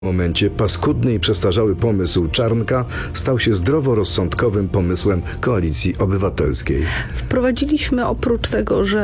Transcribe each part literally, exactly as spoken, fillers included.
W momencie paskudny i przestarzały pomysł Czarnka stał się zdroworozsądkowym pomysłem Koalicji Obywatelskiej. Wprowadziliśmy oprócz tego, że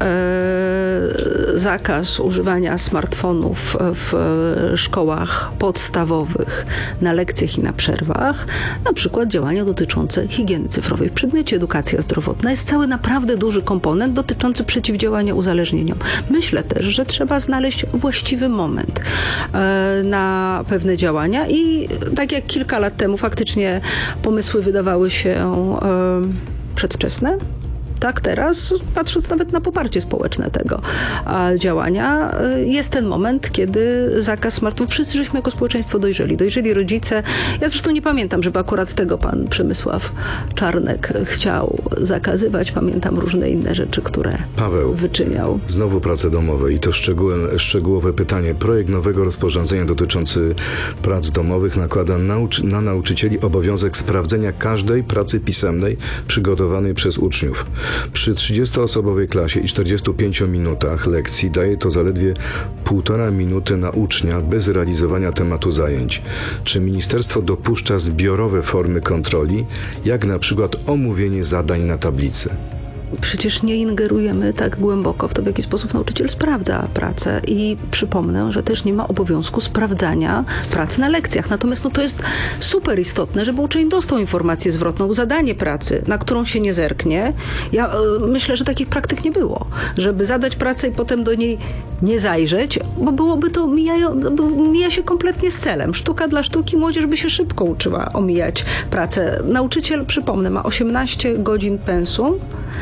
e, zakaz używania smartfonów w szkołach podstawowych na lekcjach i na przerwach, na przykład działania dotyczące higieny cyfrowej. W przedmiocie edukacja zdrowotna jest cały naprawdę duży komponent dotyczący przeciwdziałania uzależnieniom. Myślę też, że trzeba znaleźć właściwy moment e, na pewne działania i tak jak kilka lat temu faktycznie pomysły wydawały się e, przedwczesne, tak teraz, patrząc nawet na poparcie społeczne tego a, działania, jest ten moment, kiedy zakaz smartfonów, wszyscy żeśmy jako społeczeństwo dojrzeli, dojrzeli rodzice. Ja zresztą nie pamiętam, żeby akurat tego pan Przemysław Czarnek chciał zakazywać. Pamiętam różne inne rzeczy, które Paweł, wyczyniał. Znowu prace domowe i to szczegółem, szczegółowe pytanie. Projekt nowego rozporządzenia dotyczący prac domowych nakłada nauczy, na nauczycieli obowiązek sprawdzenia każdej pracy pisemnej przygotowanej przez uczniów. Przy trzydziestoosobowej klasie i czterdziestu pięciu minutach lekcji daje to zaledwie półtora minuty na ucznia bez realizowania tematu zajęć. Czy ministerstwo dopuszcza zbiorowe formy kontroli, jak na przykład omówienie zadań na tablicy? Przecież nie ingerujemy tak głęboko w to, w jaki sposób nauczyciel sprawdza pracę. I przypomnę, że też nie ma obowiązku sprawdzania pracy na lekcjach. Natomiast no, to jest super istotne, żeby uczeń dostał informację zwrotną, zadanie pracy, na którą się nie zerknie. Ja y, myślę, że takich praktyk nie było. Żeby zadać pracę i potem do niej nie zajrzeć, bo byłoby to mijają, mija się kompletnie z celem. Sztuka dla sztuki, młodzież by się szybko uczyła omijać pracę. Nauczyciel, przypomnę, ma osiemnaście godzin pensum,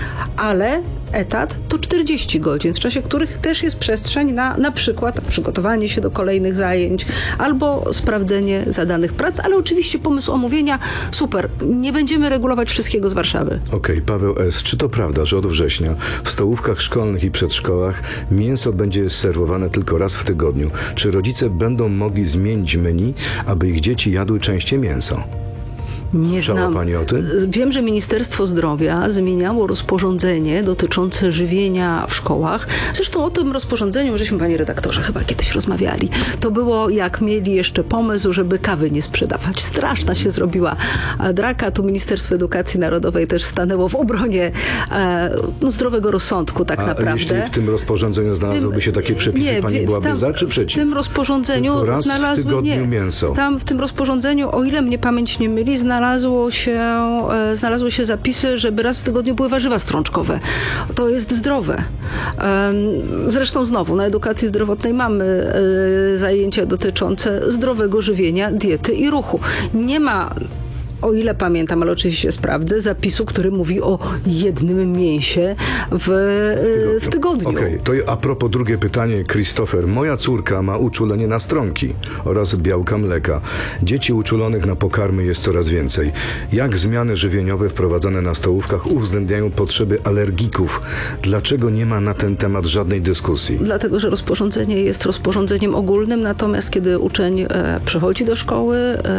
ale etat to czterdzieści godzin, w czasie których też jest przestrzeń na na przykład przygotowanie się do kolejnych zajęć albo sprawdzenie zadanych prac, ale oczywiście pomysł omówienia super. Nie będziemy regulować wszystkiego z Warszawy. Okej, okay, Paweł S. Czy to prawda, że od września w stołówkach szkolnych i przedszkolach mięso będzie serwowane tylko raz w tygodniu? Czy rodzice będą mogli zmienić menu, aby ich dzieci jadły częściej mięso? Nie Słyszała znam. pani o tym? Wiem, że Ministerstwo Zdrowia zmieniało rozporządzenie dotyczące żywienia w szkołach. Zresztą o tym rozporządzeniu żeśmy, panie redaktorze, chyba kiedyś rozmawiali. To było, jak mieli jeszcze pomysł, żeby kawy nie sprzedawać. Straszna się zrobiła draka. Tu Ministerstwo Edukacji Narodowej też stanęło w obronie e, no, zdrowego rozsądku tak A naprawdę. jeśli w tym rozporządzeniu znalazłyby się takie przepisy, nie, pani byłaby tam, za czy przeciw? W tym rozporządzeniu raz znalazły, w tygodniu nie, mięso. Tam w tym rozporządzeniu, o ile mnie pamięć nie myli, znalazły Znalazło się, e, znalazły się zapisy, żeby raz w tygodniu były warzywa strączkowe. To jest zdrowe. E, zresztą znowu na edukacji zdrowotnej mamy e, zajęcia dotyczące zdrowego żywienia, diety i ruchu. Nie ma, o ile pamiętam, ale oczywiście sprawdzę, zapisu, który mówi o jednym mięsie w, w tygodniu. Okej, okay. To a propos drugie pytanie, Christopher. Moja córka ma uczulenie na stronki oraz białka mleka. Dzieci uczulonych na pokarmy jest coraz więcej. Jak zmiany żywieniowe wprowadzane na stołówkach uwzględniają potrzeby alergików? Dlaczego nie ma na ten temat żadnej dyskusji? Dlatego, że rozporządzenie jest rozporządzeniem ogólnym, natomiast kiedy uczeń e, przychodzi do szkoły,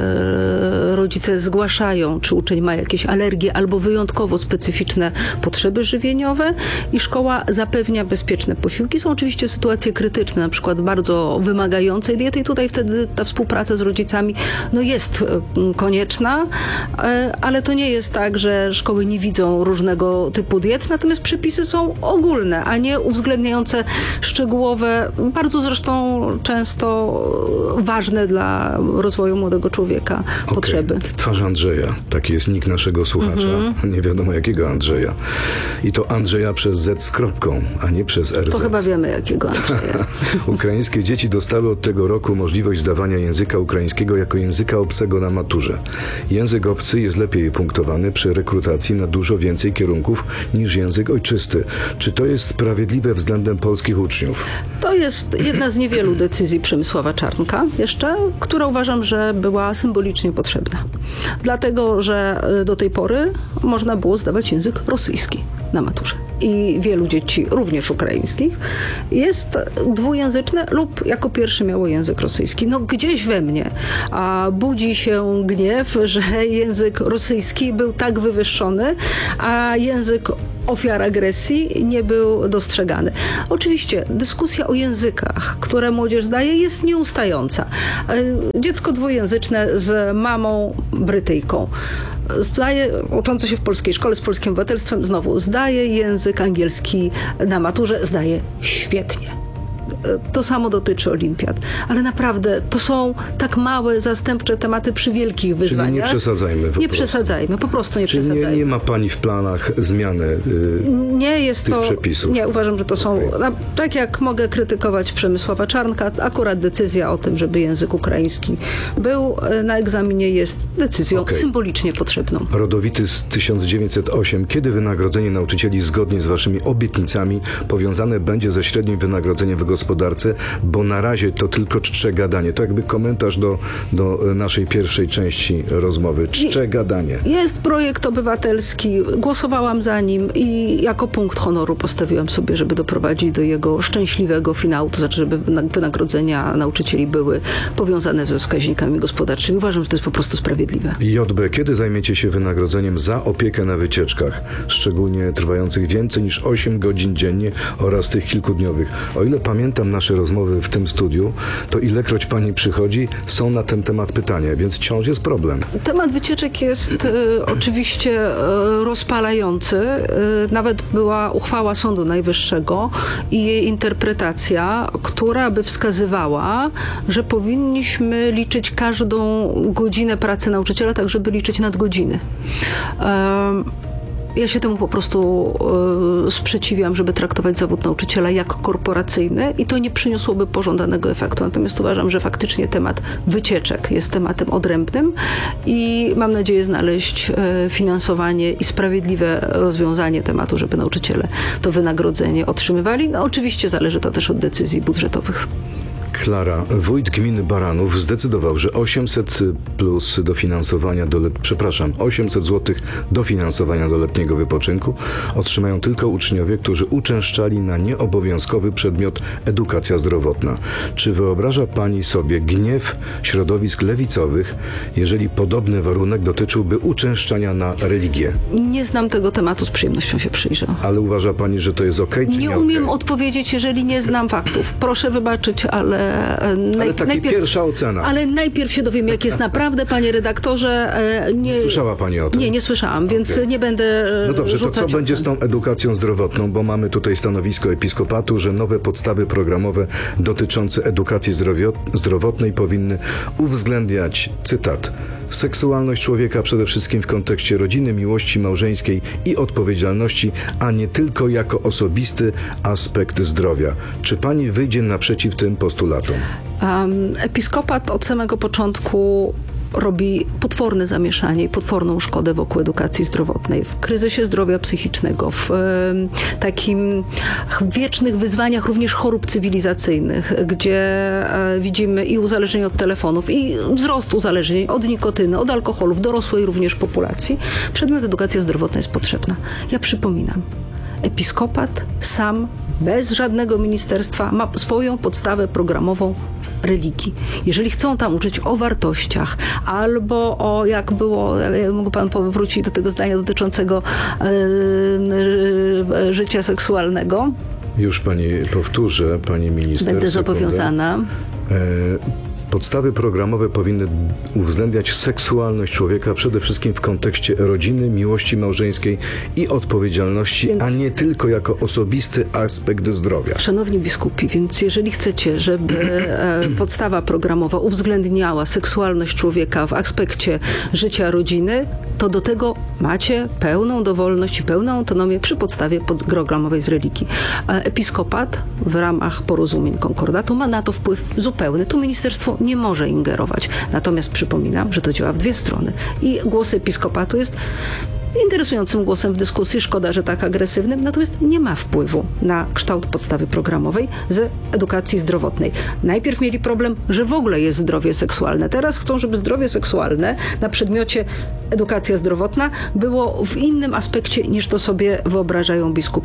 e, rodzice zgłaszają, czy uczeń ma jakieś alergie albo wyjątkowo specyficzne potrzeby żywieniowe i szkoła zapewnia bezpieczne posiłki. Są oczywiście sytuacje krytyczne, na przykład bardzo wymagającej diety i tutaj wtedy ta współpraca z rodzicami no jest konieczna, ale to nie jest tak, że szkoły nie widzą różnego typu diet, natomiast przepisy są ogólne, a nie uwzględniające szczegółowe, bardzo zresztą często ważne dla rozwoju młodego człowieka okay. potrzeby. Twarz Andrzeja. Taki jest nick naszego słuchacza. Mm-hmm. Nie wiadomo jakiego Andrzeja. I to Andrzeja przez Z z kropką, a nie przez R Z. To chyba wiemy jakiego Andrzeja. Ukraińskie dzieci dostały od tego roku możliwość zdawania języka ukraińskiego jako języka obcego na maturze. Język obcy jest lepiej punktowany przy rekrutacji na dużo więcej kierunków niż język ojczysty. Czy to jest sprawiedliwe względem polskich uczniów? To jest jedna z niewielu decyzji Przemysława Czarnka jeszcze, która uważam, że była symbolicznie potrzebna. Dlatego, że do tej pory można było zdawać język rosyjski na maturze. I wielu dzieci, również ukraińskich, jest dwujęzyczne lub jako pierwszy miało język rosyjski. No gdzieś we mnie a budzi się gniew, że język rosyjski był tak wywyższony, a język ofiar agresji nie był dostrzegany. Oczywiście dyskusja o językach, które młodzież daje, jest nieustająca. Dziecko dwujęzyczne z mamą Brytyjką zdaje, uczący się w polskiej szkole z polskim obywatelstwem, znowu zdaje język angielski na maturze, zdaje świetnie. To samo dotyczy olimpiad. Ale naprawdę to są tak małe, zastępcze tematy przy wielkich wyzwaniach. Czyli nie przesadzajmy. Po nie prostu. przesadzajmy, po prostu nie Czyli przesadzajmy. Nie, nie ma pani w planach zmiany yy, nie jest tych to, przepisów? Nie, uważam, że to są... Okay. Tak jak mogę krytykować Przemysława Czarnka, akurat decyzja o tym, żeby język ukraiński był na egzaminie, jest decyzją Okay. symbolicznie potrzebną. Rodowity z tysiąc dziewięćset osiem. Kiedy wynagrodzenie nauczycieli zgodnie z waszymi obietnicami powiązane będzie ze średnim wynagrodzeniem w gospodarce, bo na razie to tylko czcze gadanie. To jakby komentarz do, do naszej pierwszej części rozmowy. Czcze gadanie. Jest projekt obywatelski, głosowałam za nim i jako punkt honoru postawiłam sobie, żeby doprowadzić do jego szczęśliwego finału, to znaczy, żeby wynagrodzenia nauczycieli były powiązane ze wskaźnikami gospodarczymi. Uważam, że to jest po prostu sprawiedliwe. J B, kiedy zajmiecie się wynagrodzeniem za opiekę na wycieczkach, szczególnie trwających więcej niż osiem godzin dziennie oraz tych kilkudniowych? O ile pamiętam nasze rozmowy w tym studiu, to ilekroć pani przychodzi, są na ten temat pytania, więc wciąż jest problem. Temat wycieczek jest e, oczywiście e, rozpalający. E, nawet była uchwała Sądu Najwyższego i jej interpretacja, która by wskazywała, że powinniśmy liczyć każdą godzinę pracy nauczyciela, tak żeby liczyć nadgodziny. E, Ja się temu po prostu y, sprzeciwiam, żeby traktować zawód nauczyciela jak korporacyjny i to nie przyniosłoby pożądanego efektu. Natomiast uważam, że faktycznie temat wycieczek jest tematem odrębnym i mam nadzieję znaleźć y, finansowanie i sprawiedliwe rozwiązanie tematu, żeby nauczyciele to wynagrodzenie otrzymywali. No oczywiście zależy to też od decyzji budżetowych. Klara, wójt gminy Baranów zdecydował, że osiemset plus dofinansowania do let... przepraszam, osiemset złotych dofinansowania do letniego wypoczynku otrzymają tylko uczniowie, którzy uczęszczali na nieobowiązkowy przedmiot edukacja zdrowotna. Czy wyobraża pani sobie gniew środowisk lewicowych, jeżeli podobny warunek dotyczyłby uczęszczania na religię? Nie znam tego tematu, z przyjemnością się przyjrzę. Ale uważa pani, że to jest okej, czy nie? Nie okej? umiem odpowiedzieć, jeżeli nie znam faktów. Proszę wybaczyć, ale... Naj, Ale taka najpierw, pierwsza ocena. Ale najpierw się dowiem, jak jest naprawdę, panie redaktorze. Nie, Nie słyszała pani o tym? Nie, nie słyszałam, więc Okay. nie będę No dobrze, to rzucać co będzie z ocen. tą edukacją zdrowotną? Bo mamy tutaj stanowisko episkopatu, że nowe podstawy programowe dotyczące edukacji zdrowio- zdrowotnej powinny uwzględniać, cytat, seksualność człowieka przede wszystkim w kontekście rodziny, miłości małżeńskiej i odpowiedzialności, a nie tylko jako osobisty aspekt zdrowia. Czy pani wyjdzie naprzeciw tym postulatom? Um, episkopat od samego początku robi potworne zamieszanie i potworną szkodę wokół edukacji zdrowotnej. W kryzysie zdrowia psychicznego, w e, takim wiecznych wyzwaniach również chorób cywilizacyjnych, gdzie e, widzimy i uzależnienie od telefonów, i wzrost uzależnień od nikotyny, od alkoholu w dorosłej również populacji. Przedmiot edukacja zdrowotna jest potrzebna. Ja przypominam, episkopat sam, bez żadnego ministerstwa, ma swoją podstawę programową religii. Jeżeli chcą tam uczyć o wartościach albo o, jak było, mógł pan powrócić do tego zdania dotyczącego e, e, życia seksualnego. Już pani powtórzę, pani minister. Będę sekundę. zobowiązana. E, Podstawy programowe powinny uwzględniać seksualność człowieka przede wszystkim w kontekście rodziny, miłości małżeńskiej i odpowiedzialności, Więc... a nie tylko jako osobisty aspekt zdrowia. Szanowni biskupi, więc jeżeli chcecie, żeby e, podstawa programowa uwzględniała seksualność człowieka w aspekcie życia rodziny, to do tego macie pełną dowolność i pełną autonomię przy podstawie programowej z religii. E, episkopat w ramach porozumień konkordatu ma na to wpływ zupełny. Tu ministerstwo nie może ingerować. Natomiast przypominam, że to działa w dwie strony. I głos episkopatu jest interesującym głosem w dyskusji, szkoda, że tak agresywnym, natomiast nie ma wpływu na kształt podstawy programowej z edukacji zdrowotnej. Najpierw mieli problem, że w ogóle jest zdrowie seksualne. Teraz chcą, żeby zdrowie seksualne na przedmiocie edukacja zdrowotna było w innym aspekcie, niż to sobie wyobrażają biskupi.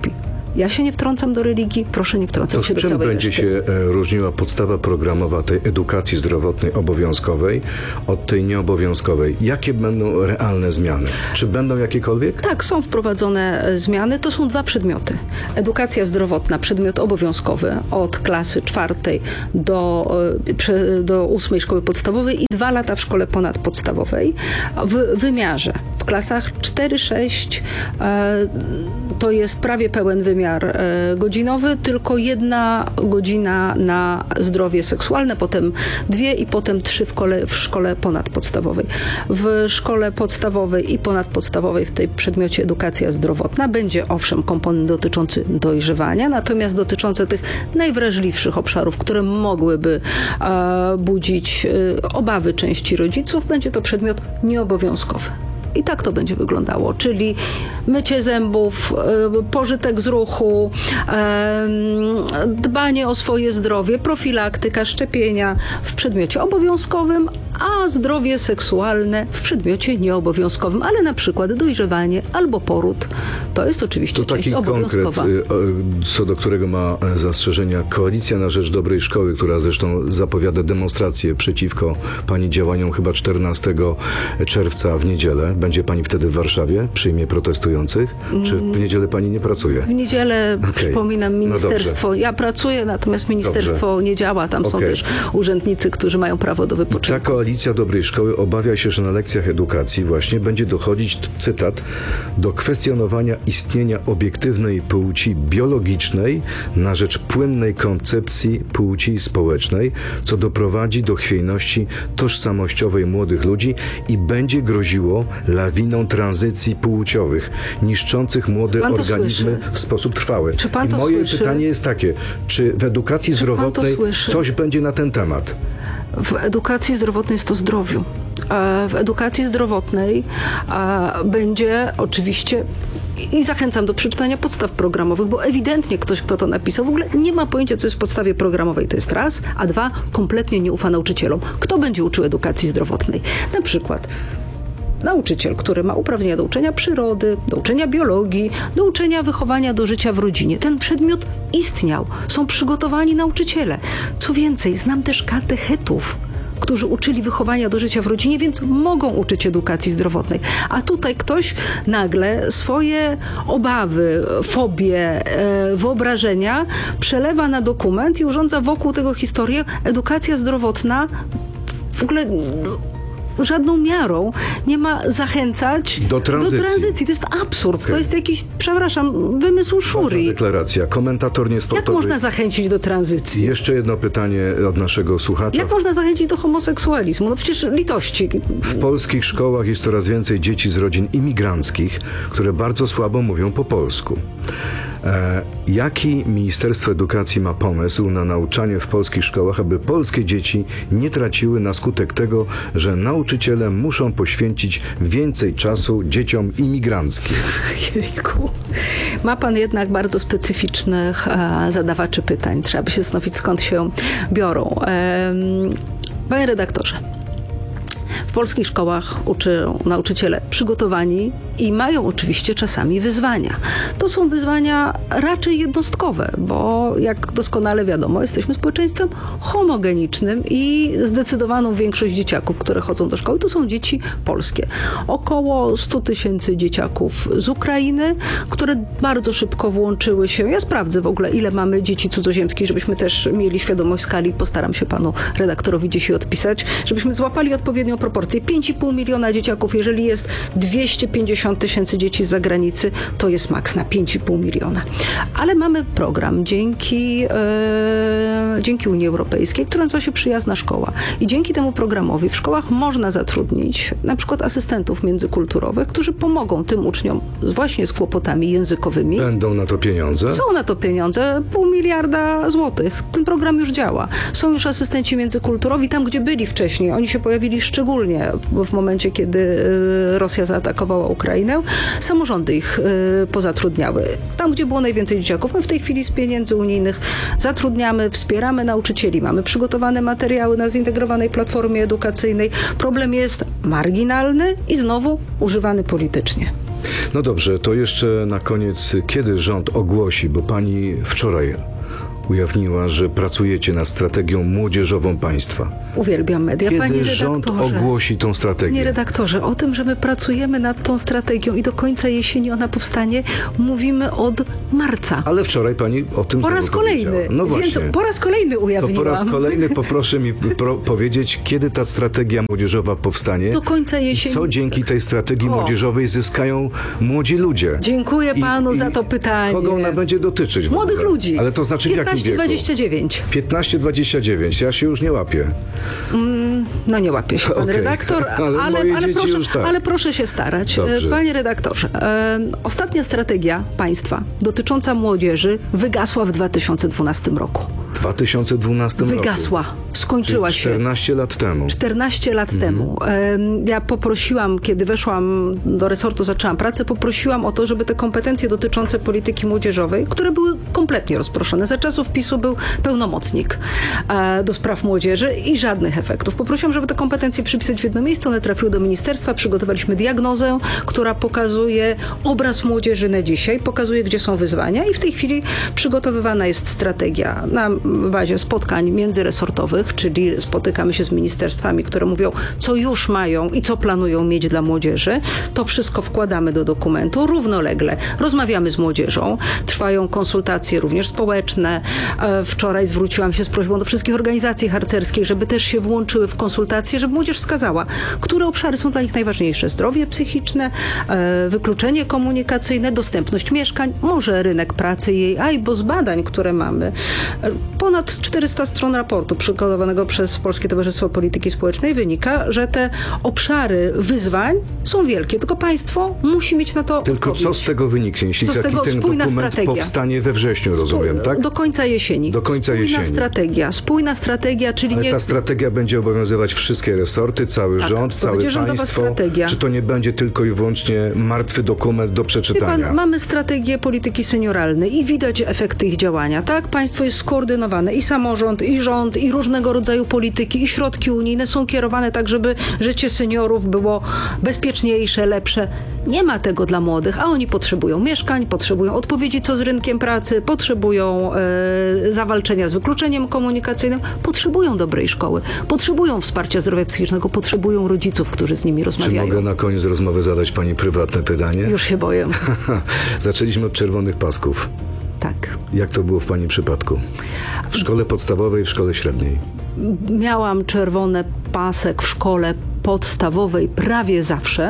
Ja się nie wtrącam do religii, proszę nie wtrącać To się z do czym całej będzie reszty. się e, różniła podstawa programowa tej edukacji zdrowotnej obowiązkowej od tej nieobowiązkowej? Jakie będą realne zmiany? Czy będą jakiekolwiek? Tak, są wprowadzone e, zmiany. To są dwa przedmioty. Edukacja zdrowotna, przedmiot obowiązkowy od klasy czwartej do, e, prze, do ósmej szkoły podstawowej i dwa lata w szkole ponadpodstawowej w wymiarze. W klasach cztery sześć e, to jest prawie pełen wymiar e, godzinowy, tylko jedna godzina na zdrowie seksualne, potem dwie i potem trzy w szkole, w szkole ponadpodstawowej. W szkole podstawowej i ponadpodstawowej w tej przedmiocie edukacja zdrowotna będzie owszem komponent dotyczący dojrzewania, natomiast dotyczący tych najwrażliwszych obszarów, które mogłyby e, budzić e, obawy części rodziców, będzie to przedmiot nieobowiązkowy. I tak to będzie wyglądało, czyli mycie zębów, pożytek z ruchu, dbanie o swoje zdrowie, profilaktyka, szczepienia w przedmiocie obowiązkowym, a zdrowie seksualne w przedmiocie nieobowiązkowym, ale na przykład dojrzewanie albo poród. To jest oczywiście To część taki obowiązkowa. konkret, y, co do którego ma zastrzeżenia Koalicja na Rzecz Dobrej Szkoły, która zresztą zapowiada demonstrację przeciwko pani działaniom chyba czternastego czerwca w niedzielę. Będzie pani wtedy w Warszawie? Przyjmie protestujących? Czy w niedzielę pani nie pracuje? W niedzielę, Okay. przypominam, ministerstwo. No ja pracuję, natomiast ministerstwo dobrze. nie działa. Tam są Okay. też urzędnicy, którzy mają prawo do Ta wypoczynku. Koalicja Dobrej Szkoły obawia się, że na lekcjach edukacji właśnie będzie dochodzić, cytat, do kwestionowania istnienia obiektywnej płci biologicznej na rzecz płynnej koncepcji płci społecznej, co doprowadzi do chwiejności tożsamościowej młodych ludzi i będzie groziło lawiną tranzycji płciowych, niszczących młode Pan to organizmy słyszy? w sposób trwały. Czy pan I to moje słyszy? pytanie jest takie, czy w edukacji Czy pan to zdrowotnej słyszy? coś będzie na ten temat? W edukacji zdrowotnej jest to zdrowiu. E, W edukacji zdrowotnej e, będzie oczywiście i zachęcam do przeczytania podstaw programowych, bo ewidentnie ktoś, kto to napisał, w ogóle nie ma pojęcia, co jest w podstawie programowej. To jest raz, a dwa, kompletnie nie ufa nauczycielom. Kto będzie uczył edukacji zdrowotnej? Na przykład nauczyciel, który ma uprawnienia do uczenia przyrody, do uczenia biologii, do uczenia wychowania do życia w rodzinie. Ten przedmiot istniał. Są przygotowani nauczyciele. Co więcej, znam też katechetów, którzy uczyli wychowania do życia w rodzinie, więc mogą uczyć edukacji zdrowotnej. A tutaj ktoś nagle swoje obawy, fobie, e, wyobrażenia przelewa na dokument i urządza wokół tego historię. Edukacja zdrowotna w ogóle żadną miarą nie ma zachęcać Do tranzycji. Do tranzycji. To jest absurd. Okay. To jest jakiś, przepraszam, wymysł Szuri. Deklaracja. Komentator Jak niesportowy. można zachęcić do tranzycji? Jeszcze jedno pytanie od naszego słuchacza. Jak można zachęcić do homoseksualizmu? No przecież litości. W polskich szkołach jest coraz więcej dzieci z rodzin imigranckich, które bardzo słabo mówią po polsku. E, jaki Ministerstwo Edukacji ma pomysł na nauczanie w polskich szkołach, aby polskie dzieci nie traciły na skutek tego, że nauczyciele muszą poświęcić więcej czasu dzieciom imigranckім? Jejku. Ma pan jednak bardzo specyficznych e, zadawaczy pytań. Trzeba by się zastanowić, skąd się biorą. E, panie redaktorze, w polskich szkołach uczą nauczyciele przygotowani i mają oczywiście czasami wyzwania. To są wyzwania raczej jednostkowe, bo jak doskonale wiadomo, jesteśmy społeczeństwem homogenicznym i zdecydowaną większość dzieciaków, które chodzą do szkoły, to są dzieci polskie. Około sto tysięcy dzieciaków z Ukrainy, które bardzo szybko włączyły się. Ja sprawdzę w ogóle, ile mamy dzieci cudzoziemskich, żebyśmy też mieli świadomość skali. Postaram się panu redaktorowi dzisiaj odpisać, żebyśmy złapali odpowiednią proporcję. pięć i pół miliona dzieciaków, jeżeli jest dwieście pięćdziesiąt tysięcy dzieci z zagranicy, to jest maks na pięć i pół miliona. Ale mamy program dzięki, e, dzięki Unii Europejskiej, który nazywa się Przyjazna Szkoła. I dzięki temu programowi w szkołach można zatrudnić na przykład asystentów międzykulturowych, którzy pomogą tym uczniom właśnie z kłopotami językowymi. Będą na to pieniądze? Są na to pieniądze, pół miliarda złotych. Ten program już działa. Są już asystenci międzykulturowi tam, gdzie byli wcześniej. Oni się pojawili szczególnie w momencie, kiedy Rosja zaatakowała Ukrainę. Samorządy ich pozatrudniały. Tam, gdzie było najwięcej dzieciaków. My w tej chwili z pieniędzy unijnych zatrudniamy, wspieramy nauczycieli. Mamy przygotowane materiały na zintegrowanej platformie edukacyjnej. Problem jest marginalny i znowu używany politycznie. No dobrze, to jeszcze na koniec, kiedy rząd ogłosi, bo pani wczoraj ujawniła, że pracujecie nad strategią młodzieżową państwa. Uwielbiam media. Kiedy Panie rząd redaktorze, ogłosi tą strategię? Panie redaktorze, o tym, że my pracujemy nad tą strategią i do końca jesieni ona powstanie, mówimy od marca. Ale wczoraj pani o tym Po znowu raz kolejny. powiedziała. No właśnie. Więc po raz kolejny To ujawniłam. po raz kolejny poproszę mi pro, powiedzieć, kiedy ta strategia młodzieżowa powstanie. Do końca jesieni. Co dzięki tej strategii O. młodzieżowej zyskają młodzi ludzie? Dziękuję I- panu i za to pytanie. Kogo ona będzie dotyczyć? w Młodych ogóle? ludzi. Ale to znaczy w jakim piętnaście wieku? dwadzieścia dziewięć. piętnaście dwadzieścia dziewięć. Ja się już nie łapię. No nie łapie się pan Okej. redaktor, Ale ale, moje ale, dzieci proszę, już tak. ale proszę się starać. Dobrze. E, Panie redaktorze, e, ostatnia strategia państwa dotycząca młodzieży wygasła w dwa tysiące dwunastym roku. W dwa tysiące dwunastym roku. Wygasła. Skończyła Czyli się. czternaście lat temu. czternaście lat temu. Em, Ja poprosiłam, kiedy weszłam do resortu, zaczęłam pracę, poprosiłam o to, żeby te kompetencje dotyczące polityki młodzieżowej, które były kompletnie rozproszone. Za czasów PiSu był pełnomocnik e, do spraw młodzieży i żadnych efektów. Poprosiłam, żeby te kompetencje przypisać w jedno miejsce. One trafiły do ministerstwa. Przygotowaliśmy diagnozę, która pokazuje obraz młodzieży na dzisiaj, pokazuje, gdzie są wyzwania i w tej chwili przygotowywana jest strategia na bazie spotkań międzyresortowych, czyli spotykamy się z ministerstwami, które mówią, co już mają i co planują mieć dla młodzieży. To wszystko wkładamy do dokumentu. Równolegle rozmawiamy z młodzieżą. Trwają konsultacje również społeczne. E, Wczoraj zwróciłam się z prośbą do wszystkich organizacji harcerskich, żeby też się włączyły w konsultacje, żeby młodzież wskazała, które obszary są dla nich najważniejsze. Zdrowie psychiczne, e, wykluczenie komunikacyjne, dostępność mieszkań, może rynek pracy jej, a i bo z badań, które mamy, e, ponad czterysta stron raportu przygotowanego przez Polskie Towarzystwo Polityki Społecznej wynika, że te obszary wyzwań są wielkie, tylko państwo musi mieć na to Tylko odpowiedź. co z tego wyniknie, jeśli Co z taki tego? ten Spójna dokument strategia. powstanie we wrześniu, rozumiem, tak? Do końca jesieni. Do końca Spójna jesieni. strategia. Spójna strategia, czyli Ale nie... ta strategia będzie obowiązywać wszystkie resorty, cały Tak, rząd, to całe będzie rządowa państwo. strategia. Czy to nie będzie tylko i wyłącznie martwy dokument do Wie przeczytania? pan, mamy strategię polityki senioralnej i widać efekty ich działania, tak? Państwo jest skoordynowane i samorząd, i rząd, i różnego rodzaju polityki, i środki unijne są kierowane tak, żeby życie seniorów było bezpieczniejsze, lepsze. Nie ma tego dla młodych, a oni potrzebują mieszkań, potrzebują odpowiedzi, co z rynkiem pracy, potrzebują e, zawalczenia z wykluczeniem komunikacyjnym, potrzebują dobrej szkoły, potrzebują wsparcia zdrowia psychicznego, potrzebują rodziców, którzy z nimi Czy rozmawiają. mogę na koniec rozmowy zadać pani prywatne pytanie? Już się boję. Zaczęliśmy od czerwonych pasków. Tak. Jak to było w pani przypadku? W szkole podstawowej, w szkole średniej? Miałam czerwony pasek w szkole podstawowej prawie zawsze.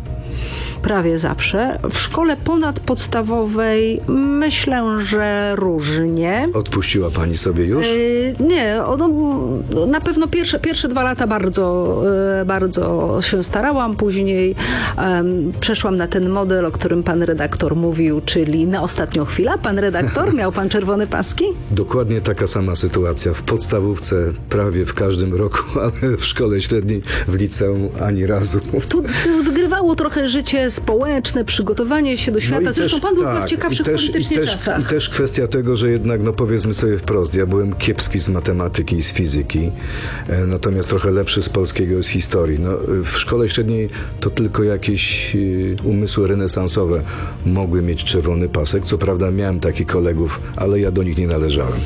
Prawie zawsze. W szkole ponadpodstawowej myślę, że różnie. Odpuściła pani sobie już? Yy, nie, no, na pewno pierwsze, pierwsze dwa lata bardzo, yy, bardzo się starałam. Później um, przeszłam na ten model, o którym pan redaktor mówił, czyli na ostatnią chwilę. Pan redaktor, miał pan czerwone paski? Dokładnie taka sama sytuacja. W podstawówce prawie w każdym roku, ale w szkole średniej, w liceum ani razu. Tu, tu wygrywało trochę życie społeczne, przygotowanie się do świata. No i Zresztą też- pan był chyba tak, w ciekawszych i też, politycznie i też, czasach. I też kwestia tego, że jednak, no powiedzmy sobie wprost, ja byłem kiepski z matematyki i z fizyki, e, natomiast trochę lepszy z polskiego i z historii. No, w szkole średniej to tylko jakieś e, umysły renesansowe mogły mieć czerwony pasek. Co prawda miałem takich kolegów, ale ja do nich nie należałem.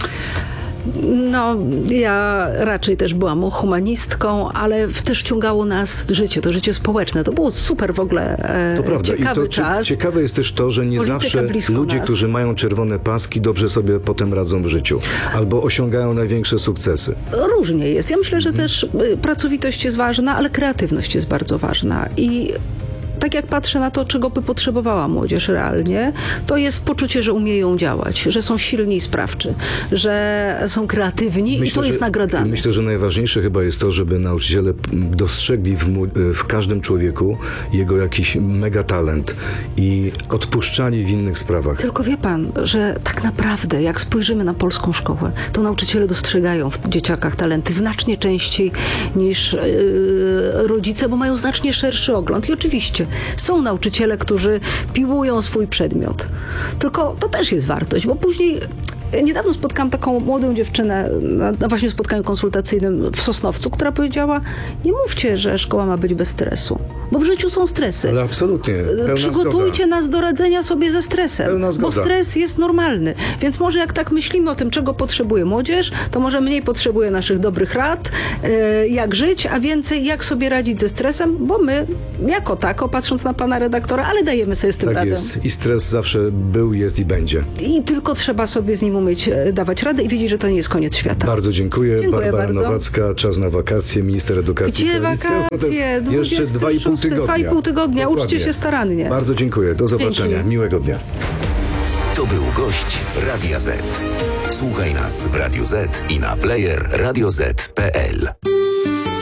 No, ja raczej też byłam humanistką, ale w- też wciągało nas życie, to życie społeczne. To było super w ogóle e, To prawda. ciekawy I to cie- czas. ciekawe jest też to, że nie Polityka zawsze blisko ludzie, nas. którzy mają czerwone paski, dobrze sobie potem radzą w życiu. Albo osiągają największe sukcesy. Różnie jest. Ja myślę, że Mhm. też y, pracowitość jest ważna, ale kreatywność jest bardzo ważna. I tak jak patrzę na to, czego by potrzebowała młodzież realnie, to jest poczucie, że umieją działać, że są silni i sprawczy, że są kreatywni i to jest że, nagradzane. Myślę, że najważniejsze chyba jest to, żeby nauczyciele dostrzegli w, mu- w każdym człowieku jego jakiś megatalent i odpuszczali w innych sprawach. Tylko wie pan, że tak naprawdę, jak spojrzymy na polską szkołę, to nauczyciele dostrzegają w dzieciakach talenty znacznie częściej niż yy, rodzice, bo mają znacznie szerszy ogląd. I oczywiście są nauczyciele, którzy piłują swój przedmiot. Tylko to też jest wartość, bo później Niedawno spotkałam taką młodą dziewczynę na, na właśnie spotkaniu konsultacyjnym w Sosnowcu, która powiedziała, nie mówcie, że szkoła ma być bez stresu, bo w życiu są stresy. Ale absolutnie, pełna Przygotujcie zgoda. nas do radzenia sobie ze stresem, Pełna bo zgoda. stres jest normalny. Więc może jak tak myślimy o tym, czego potrzebuje młodzież, to może mniej potrzebuje naszych dobrych rad, yy, jak żyć, a więcej jak sobie radzić ze stresem, bo my jako tako, patrząc na pana redaktora, ale dajemy sobie z tym Tak radę. jest. I stres zawsze był, jest i będzie. I tylko trzeba sobie z nim umieć e, dawać radę i wiedzieć, że to nie jest koniec świata. Bardzo dziękuję. Dziękuję Barbara bardzo. Nowacka, czas na wakacje, minister edukacji. Gdzie i liceum. To jest wakacje? Jeszcze dwa i pół tygodnia. Dwa i pół tygodnia. Dokładnie. Uczcie się starannie. Bardzo dziękuję. Do zobaczenia. Dzięki. Miłego dnia. To był gość Radia Z. Słuchaj nas w Radio Z i na player radio zet kropka pe el.